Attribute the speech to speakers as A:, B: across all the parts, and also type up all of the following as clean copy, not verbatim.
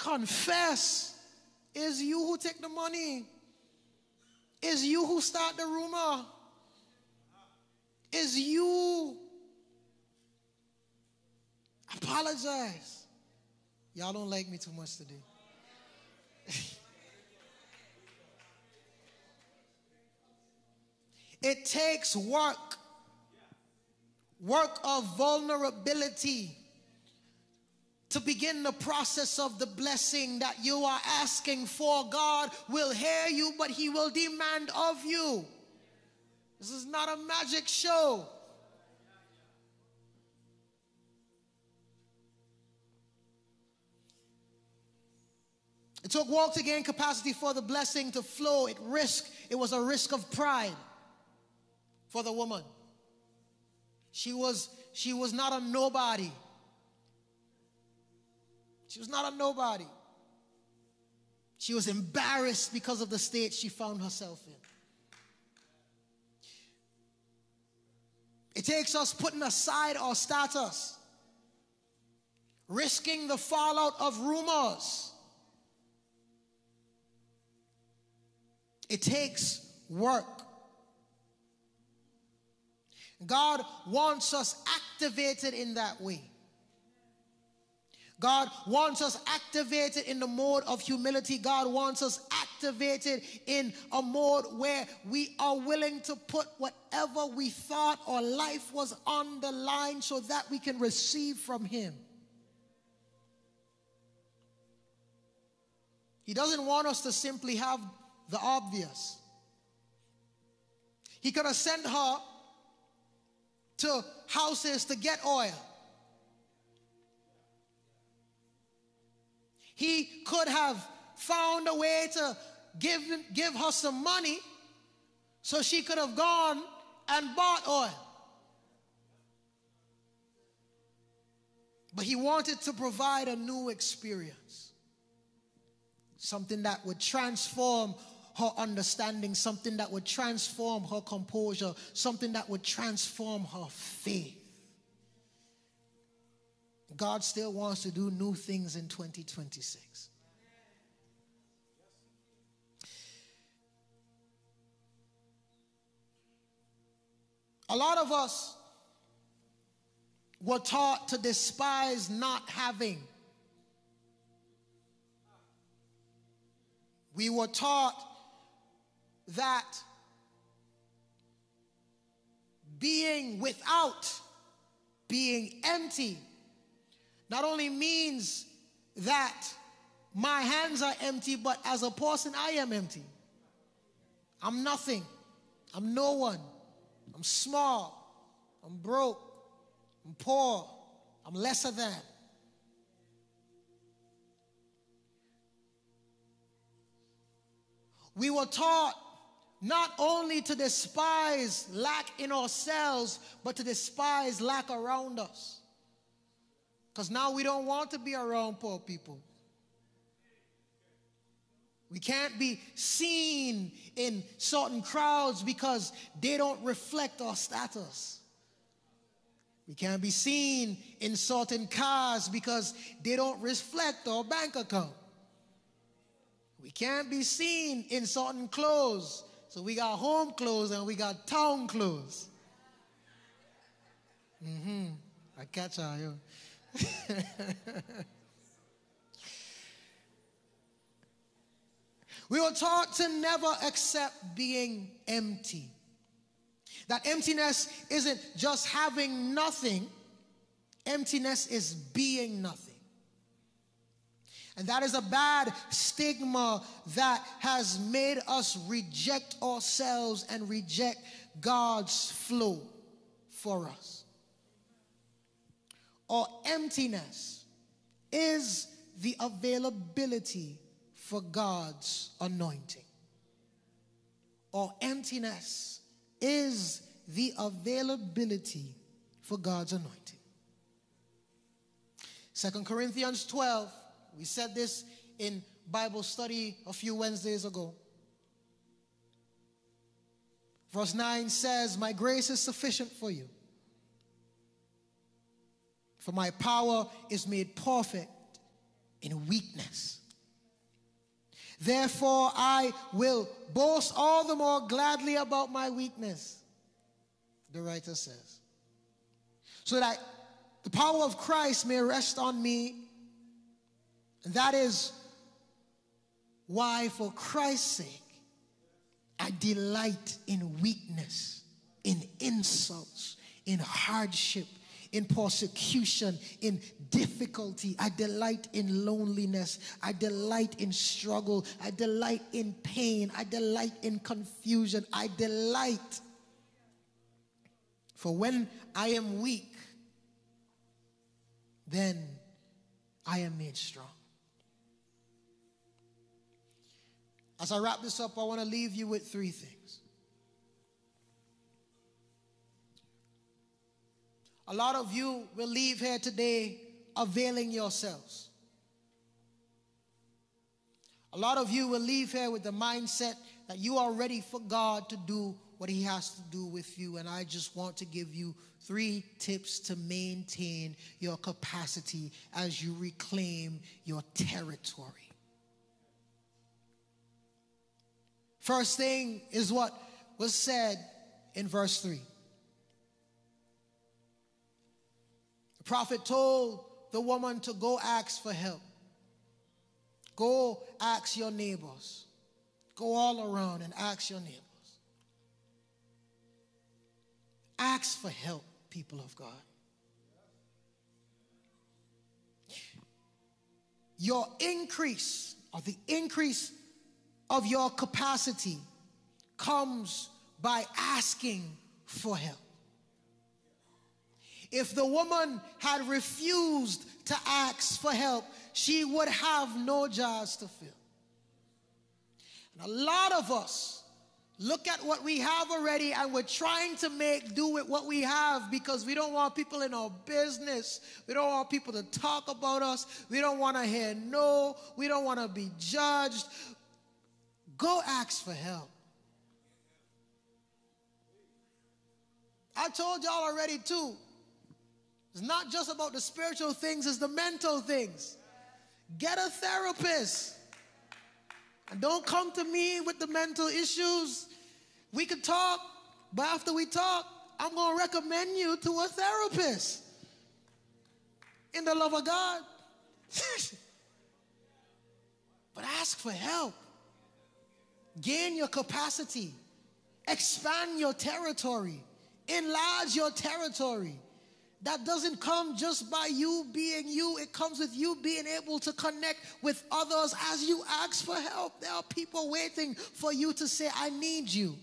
A: confess. It's you who take the money. It's you who start the rumor. It's you. Apologize. Y'all don't like me too much today. It takes work of vulnerability to begin the process of the blessing that you are asking for. God will hear you, but he will demand of you. This is not a magic show. It took work to gain capacity for the blessing to flow. It was a risk of pride for the woman. She was not a nobody. She was not a nobody. She was embarrassed because of the state she found herself in. It takes us putting aside our status, risking the fallout of rumors. It takes work. God wants us activated in that way. God wants us activated in the mode of humility. God wants us activated in a mode where we are willing to put whatever we thought or life was on the line so that we can receive from him. He doesn't want us to simply have the obvious. He could have sent her to houses to get oil. He could have found a way to give her some money so she could have gone and bought oil. But he wanted to provide a new experience. Something that would transform her understanding, something that would transform her composure, something that would transform her faith. God still wants to do new things in 2026. A lot of us were taught to despise not having. We were taught that being without, being empty, not only means that my hands are empty, but as a person, I am empty. I'm nothing. I'm no one. I'm small. I'm broke. I'm poor. I'm lesser than. We were taught not only to despise lack in ourselves, but to despise lack around us. Because now we don't want to be around poor people. We can't be seen in certain crowds because they don't reflect our status. We can't be seen in certain cars because they don't reflect our bank account. We can't be seen in certain clothes. So we got home clothes and we got town clothes. I catch her, yo. We were taught to never accept being empty. That emptiness isn't just having nothing. Emptiness is being nothing. And that is a bad stigma that has made us reject ourselves and reject God's flow for us. Or emptiness is the availability for God's anointing. Or emptiness is the availability for God's anointing. 2 Corinthians 12, we said this in Bible study a few Wednesdays ago. Verse 9 says, "My grace is sufficient for you, for my power is made perfect in weakness. Therefore, I will boast all the more gladly about my weakness, the writer says, so that the power of Christ may rest on me. And that is why, for Christ's sake, I delight in weakness, in insults, in hardship, in persecution, in difficulty. I delight in loneliness. I delight in struggle. I delight in pain. I delight in confusion. I delight. For when I am weak, then I am made strong. As I wrap this up, I want to leave you with three things. A lot of you will leave here today availing yourselves. A lot of you will leave here with the mindset that you are ready for God to do what He has to do with you. And I just want to give you 3 tips to maintain your capacity as you reclaim your territory. First thing is what was said in verse 3. The prophet told the woman to go ask for help. Go ask your neighbors. Go all around and ask your neighbors. Ask for help, people of God. Your increase, or the increase of your capacity, comes by asking for help. If the woman had refused to ask for help, she would have no jars to fill. And a lot of us look at what we have already and we're trying to make do with what we have because we don't want people in our business. We don't want people to talk about us. We don't want to hear no. We don't want to be judged. Go ask for help. I told y'all already too. It's not just about the spiritual things, it's the mental things. Get a therapist. And don't come to me with the mental issues. We could talk, but after we talk, I'm going to recommend you to a therapist. In the love of God. But ask for help. Gain your capacity. Expand your territory. Enlarge your territory. That doesn't come just by you being you. It comes with you being able to connect with others as you ask for help. There are people waiting for you to say, I need you.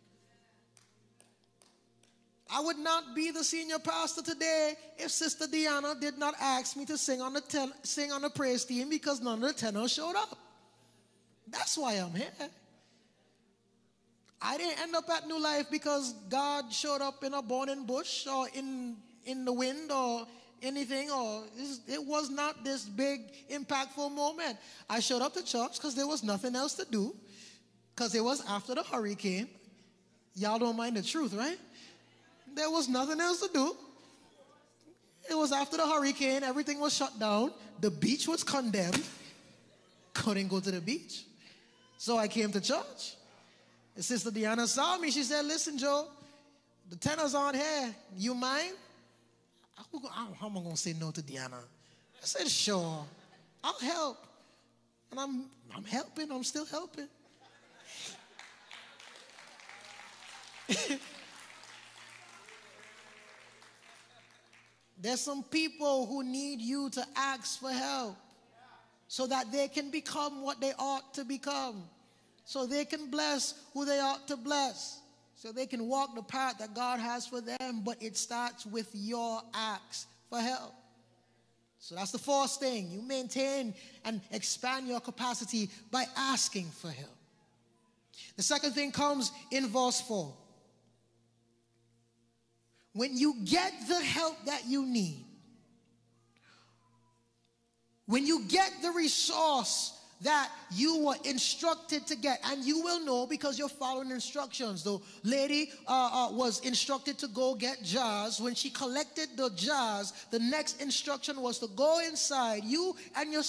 A: I would not be the senior pastor today if Sister Deanna did not ask me to sing on the praise team because none of the tenors showed up. That's why I'm here. I didn't end up at New Life because God showed up in a burning bush or in the wind or anything, or it was not this big impactful moment. I showed up to church because there was nothing else to do, because it was after the hurricane. Y'all don't mind the truth, right? There was nothing else to do. It was after the hurricane. Everything was shut down. The beach was condemned. Couldn't go to the beach. So I came to church. And Sister Deanna saw me. She said, listen, Joe, the tenors aren't here. You mind? How am I going to say no to Deanna? I said, sure, I'll help. And I'm helping. I'm still helping. There's some people who need you to ask for help so that they can become what they ought to become, so they can bless who they ought to bless, so they can walk the path that God has for them. But it starts with your acts for help. So that's the first thing. You maintain and expand your capacity by asking for help. The second thing comes in verse 4. When you get the help that you need, when you get the resource that you were instructed to get, and you will know because you're following instructions. The lady was instructed to go get jars. When she collected the jars, the next instruction was to go inside, you and your